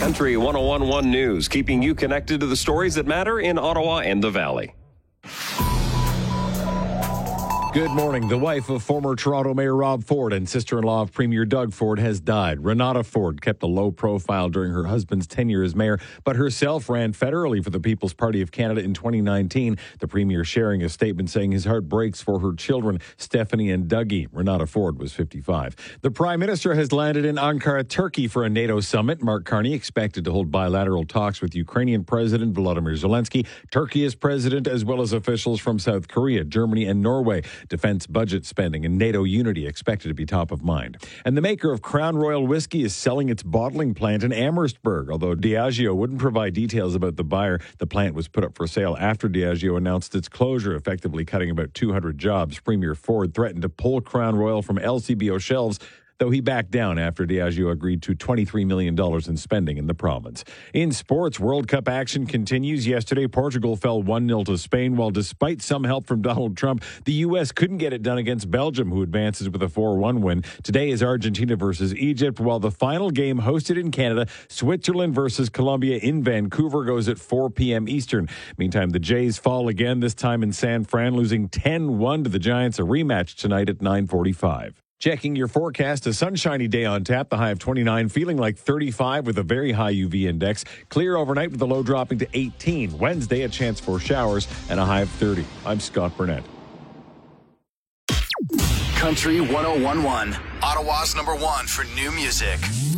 Country 101.1 News, keeping you connected to the stories that matter in Ottawa and the Valley. Good morning. The wife of former Toronto Mayor Rob Ford and sister-in-law of Premier Doug Ford has died. Renata Ford kept a low profile during her husband's tenure as mayor, but herself ran federally for the People's Party of Canada in 2019. The premier sharing a statement saying his heart breaks for her children, Stephanie and Dougie. Renata Ford was 55. The Prime Minister has landed in Ankara, Turkey for a NATO summit. Mark Carney expected to hold bilateral talks with Ukrainian President Volodymyr Zelensky, Turkey's president, as well as officials from South Korea, Germany, and Norway. Defense budget spending and NATO unity expected to be top of mind. And the maker of Crown Royal Whiskey is selling its bottling plant in Amherstburg. Although Diageo wouldn't provide details about the buyer, the plant was put up for sale after Diageo announced its closure, effectively cutting about 200 jobs. Premier Ford threatened to pull Crown Royal from LCBO shelves, though he backed down after Diageo agreed to $23 million in spending in the province. In sports, World Cup action continues. Yesterday, Portugal fell 1-0 to Spain, while despite some help from Donald Trump, the U.S. couldn't get it done against Belgium, who advances with a 4-1 win. Today is Argentina versus Egypt, while the final game hosted in Canada, Switzerland versus Colombia in Vancouver, goes at 4 p.m. Eastern. Meantime, the Jays fall again, this time in San Fran, losing 10-1 to the Giants. A rematch tonight at 9:45. Checking your forecast, a sunshiny day on tap, the high of 29, feeling like 35 with a very high UV index. Clear overnight with the low dropping to 18. Wednesday, a chance for showers and a high of 30. I'm Scott Burnett. Country 101.1, Ottawa's #1 for new music.